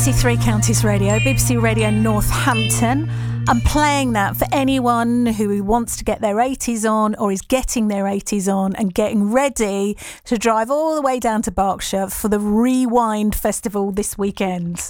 BBC Three Counties Radio, BBC Radio Northampton. I'm playing that for anyone who wants to get their 80s on or is getting their 80s on and getting ready to drive all the way down to Berkshire for the Rewind Festival this weekend.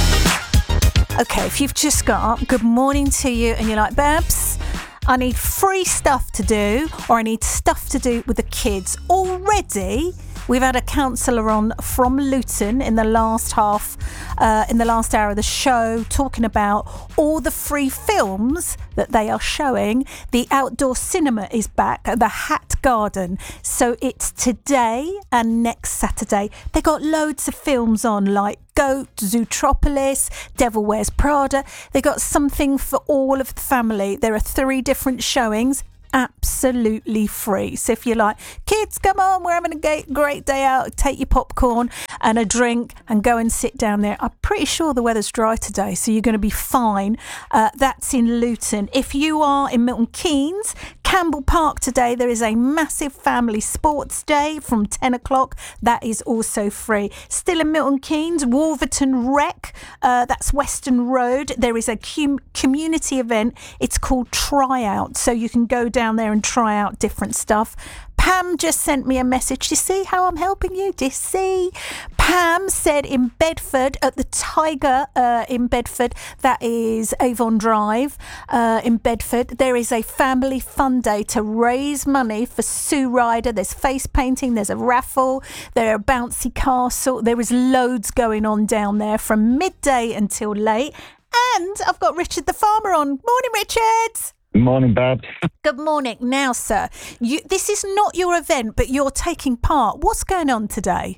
Okay, if you've just got up, good morning to you, and you're like, Babs, I need free stuff to do, or I need stuff to do with the kids. Already, we've had a counsellor on from Luton in the last hour of the show, talking about all the free films that they are showing. The outdoor cinema is back at the Hat Garden. So it's today and next Saturday. They got loads of films on, like Goat, Zootropolis, Devil Wears Prada. They got something for all of the family. There are 3 different showings, absolutely free. So if you're like, kids, come on, we're having a great day out, take your popcorn and a drink and go and sit down there. I'm pretty sure the weather's dry today, so you're going to be fine. That's in Luton. If you are in Milton Keynes, Campbell Park today, there is a massive family sports day from 10 o'clock. That is also free. Still in Milton Keynes, Wolverton Rec, that's Western Road. There is a community event. It's called Tryout. So you can go down there and try out different stuff. Pam just sent me a message. Do you see how I'm helping you? Do you see? Pam said in Bedford, at the Tiger in Bedford, that is Avon Drive in Bedford, there is a family fun day to raise money for Sue Ryder. There's face painting, there's a raffle, there are bouncy castle. There is loads going on down there from midday until late. And I've got Richard the Farmer on. Morning, Richard. Morning, Babs. Good morning. Now, sir, this is not your event, but you're taking part. What's going on today?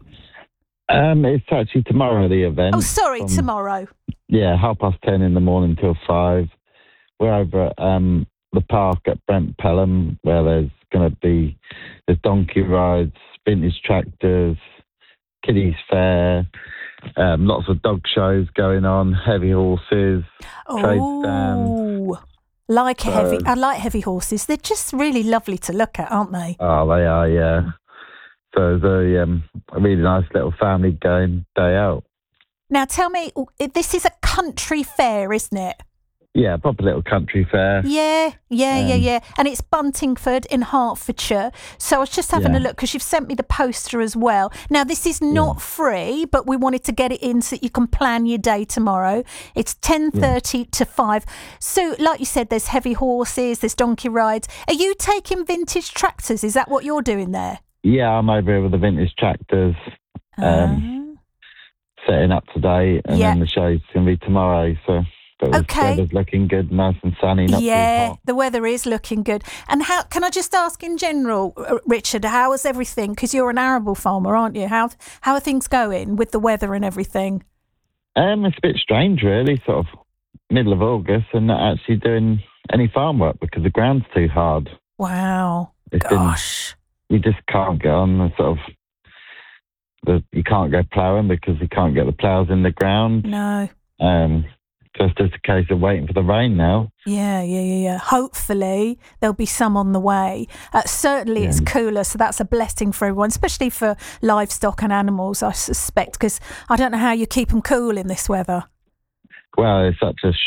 It's actually tomorrow, the event. Oh, sorry, tomorrow. Yeah, 10:30 in the morning till 5. We're over at the park at Brent Pelham, where there's donkey rides, vintage tractors, kiddies fair, lots of dog shows going on, heavy horses, trade stands. I like heavy horses. They're just really lovely to look at, aren't they? Oh, they are, yeah. So it's a really nice little family day out. Now, tell me, this is a country fair, isn't it? Yeah, proper little country fair. Yeah. And it's Buntingford in Hertfordshire. So I was just having a look, because you've sent me the poster as well. Now, this is not free, but we wanted to get it in so that you can plan your day tomorrow. It's 10:30 to 5. So, like you said, there's heavy horses, there's donkey rides. Are you taking vintage tractors? Is that what you're doing there? Yeah, I'm over here with the vintage tractors, setting up today, and then the show's going to be tomorrow, so... But the weather's looking good, nice and sunny, not too hot. The weather is looking good. And how can I just ask in general, Richard, how is everything? Because you're an arable farmer, aren't you? How are things going with the weather and everything? It's a bit strange, really, sort of middle of August and not actually doing any farm work because the ground's too hard. Wow. You just can't get on the sort of... you can't go ploughing because you can't get the ploughs in the ground. No. So it's just a case of waiting for the rain now. Yeah. Hopefully there'll be some on the way. Certainly it's cooler, so that's a blessing for everyone, especially for livestock and animals, I suspect, because I don't know how you keep them cool in this weather. Well, it's such a